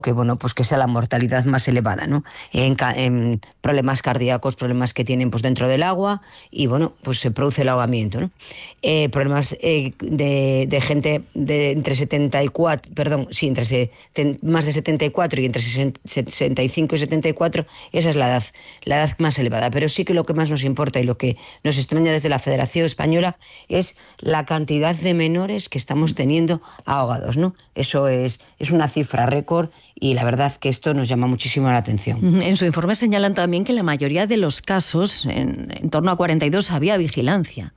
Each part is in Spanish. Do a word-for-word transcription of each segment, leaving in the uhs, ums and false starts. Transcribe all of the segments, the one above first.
que bueno, pues que sea la mortalidad más elevada, ¿no? En, en problemas cardíacos, problemas que tienen pues dentro del agua y bueno, pues se produce el ahogamiento, ¿no? Eh, problemas eh, de, de gente de entre setenta y cuatro, perdón, sí, entre se, ten, más de setenta y cuatro y entre sesenta y cinco y setenta y cuatro, esa es la edad, la edad más elevada. Pero sí que lo que más nos importa y lo que nos extraña desde la Federación Española es la cantidad de menores que estamos teniendo ahogados, ¿no? Eso es, es una cifra récord. Y la verdad que esto nos llama muchísimo la atención. En su informe señalan también que en la mayoría de los casos, en, en torno a cuarenta y dos, había vigilancia.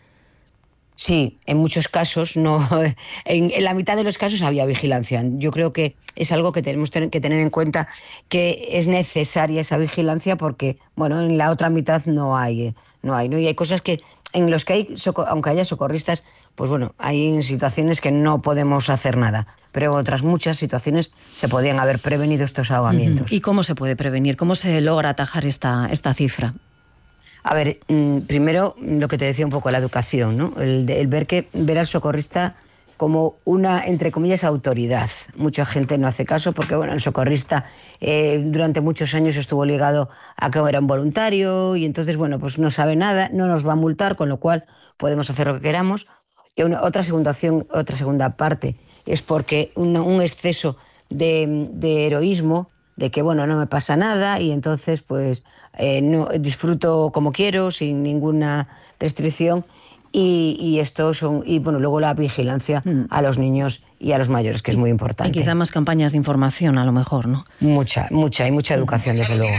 Sí, en muchos casos, no, en, en la mitad de los casos había vigilancia. Yo creo que es algo que tenemos que tener en cuenta, que es necesaria esa vigilancia porque, bueno, en la otra mitad no hay, no hay, ¿no? Y hay cosas que en los que hay, aunque haya socorristas, pues bueno, hay situaciones que no podemos hacer nada, pero en otras muchas situaciones se podían haber prevenido estos ahogamientos. ¿Y cómo se puede prevenir? ¿Cómo se logra atajar esta, esta cifra? A ver, primero lo que te decía un poco, la educación, ¿no? El, el ver que ver al socorrista como una, entre comillas, autoridad. Mucha gente no hace caso porque, bueno, el socorrista eh, durante muchos años estuvo ligado a que era un voluntario y entonces, bueno, pues no sabe nada, no nos va a multar, con lo cual podemos hacer lo que queramos. Y una, otra, segunda opción, otra segunda parte es porque un, un exceso de, de heroísmo, de que, bueno, no me pasa nada y entonces, pues, eh, no, disfruto como quiero, sin ninguna restricción. Y, y esto son y bueno luego la vigilancia mm. a los niños y a los mayores, que es muy importante. Y quizá más campañas de información, a lo mejor, ¿no? Mucha, mucha, y mucha educación, desde luego.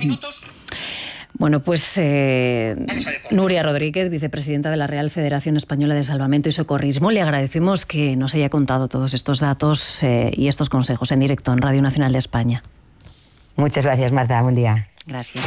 Bueno, pues eh, Nuria Rodríguez, vicepresidenta de la Real Federación Española de Salvamento y Socorrismo, le agradecemos que nos haya contado todos estos datos eh, y estos consejos en directo en Radio Nacional de España. Muchas gracias, Marta. Buen día. Gracias.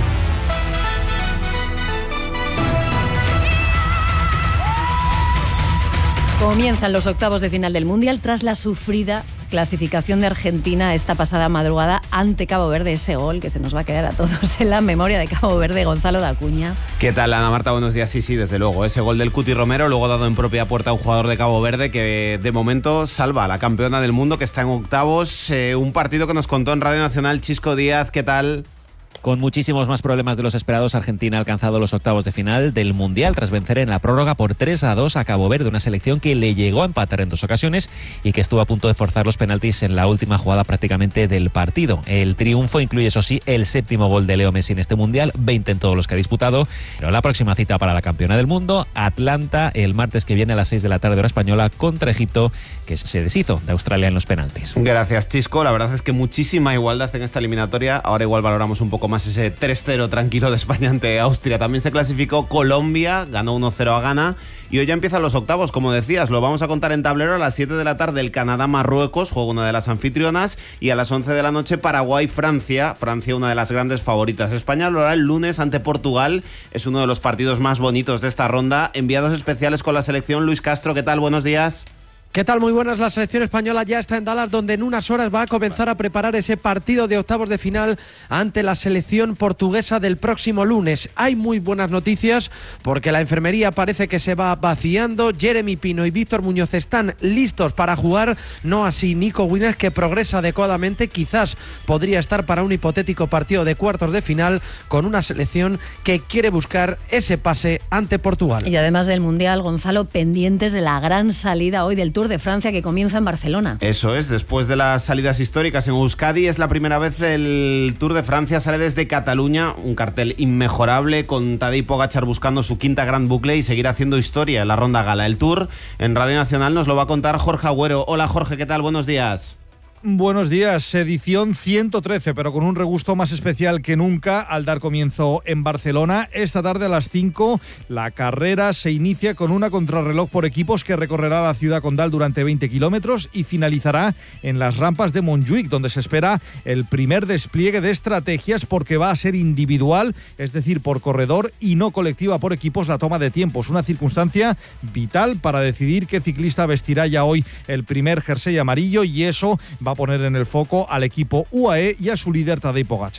Comienzan los octavos de final del Mundial tras la sufrida clasificación de Argentina esta pasada madrugada ante Cabo Verde. Ese gol que se nos va a quedar a todos en la memoria de Cabo Verde, Gonzalo de Acuña. ¿Qué tal, Ana Marta? Buenos días. Sí, sí, desde luego. Ese gol del Cuti Romero, luego dado en propia puerta a un jugador de Cabo Verde que de momento salva a la campeona del mundo que está en octavos. Eh, un partido que nos contó en Radio Nacional Chisco Díaz. ¿Qué tal? Con muchísimos más problemas de los esperados, Argentina ha alcanzado los octavos de final del Mundial tras vencer en la prórroga por tres a dos a Cabo Verde, una selección que le llegó a empatar en dos ocasiones y que estuvo a punto de forzar los penaltis en la última jugada prácticamente del partido. El triunfo incluye, eso sí, el séptimo gol de Leo Messi en este Mundial, veinte en todos los que ha disputado, pero la próxima cita para la campeona del mundo, Atlanta, el martes que viene a las seis de la tarde hora española contra Egipto, que se deshizo de Australia en los penaltis. Gracias, Chisco. La verdad es que muchísima igualdad en esta eliminatoria. Ahora igual valoramos un poco más ese tres cero tranquilo de España ante Austria. También se clasificó Colombia, ganó uno cero a Ghana y hoy ya empiezan los octavos, como decías, lo vamos a contar en tablero. A las siete de la tarde el Canadá-Marruecos, juega una de las anfitrionas, y a las once de la noche Paraguay-Francia, Francia una de las grandes favoritas. España lo hará el lunes ante Portugal, es uno de los partidos más bonitos de esta ronda. Enviados especiales con la selección, Luis Castro, ¿qué tal? Buenos días. ¿Qué tal? Muy buenas. La selección española ya está en Dallas, donde en unas horas va a comenzar a preparar ese partido de octavos de final ante la selección portuguesa del próximo lunes. Hay muy buenas noticias porque la enfermería parece que se va vaciando. Jeremy Pino y Víctor Muñoz están listos para jugar, no así Nico Williams, que progresa adecuadamente. Quizás podría estar para un hipotético partido de cuartos de final con una selección que quiere buscar ese pase ante Portugal. Y además del Mundial, Gonzalo, pendientes de la gran salida hoy del Tour de Francia que comienza en Barcelona. Eso es, después de las salidas históricas en Euskadi, es la primera vez el Tour de Francia sale desde Cataluña, un cartel inmejorable con Tadej Pogačar buscando su quinta gran bucle y seguir haciendo historia en la ronda gala. El Tour en Radio Nacional nos lo va a contar Jorge Agüero. Hola Jorge, ¿qué tal? Buenos días. Buenos días, edición ciento trece, pero con un regusto más especial que nunca al dar comienzo en Barcelona. Esta tarde a las cinco la carrera se inicia con una contrarreloj por equipos que recorrerá la ciudad condal durante veinte kilómetros y finalizará en las rampas de Montjuïc, donde se espera el primer despliegue de estrategias porque va a ser individual, es decir, por corredor y no colectiva por equipos la toma de tiempos, una circunstancia vital para decidir qué ciclista vestirá ya hoy el primer jersey amarillo, y eso va a poner en el foco al equipo U A E y a su líder Tadej Pogačar.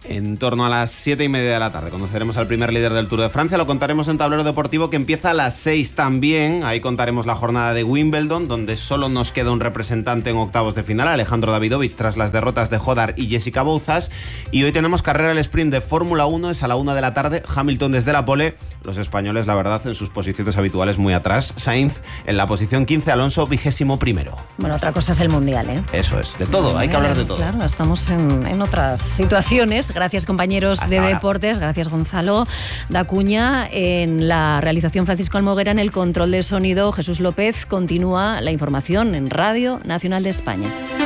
En torno a las siete y media de la tarde conoceremos al primer líder del Tour de Francia. Lo contaremos en Tablero Deportivo, que empieza a las seis también. Ahí contaremos la jornada de Wimbledon, donde solo nos queda un representante en octavos de final, Alejandro Davidovich, tras las derrotas de Hodar y Jessica Bouzas. Y hoy tenemos carrera al sprint de Fórmula uno, es a la una de la tarde. Hamilton desde la pole. Los españoles, la verdad, en sus posiciones habituales muy atrás. Sainz en la posición quince, Alonso vigésimo primero. Bueno, otra cosa es el Mundial, ¿eh? Eso es, de todo, hay que hablar de todo. Claro, estamos en, en otras situaciones. Gracias, compañeros Hasta de ahora. Deportes. Gracias, Gonzalo Dacuña. En la realización, Francisco Almoguera. En el control de sonido, Jesús López. Continúa la información en Radio Nacional de España.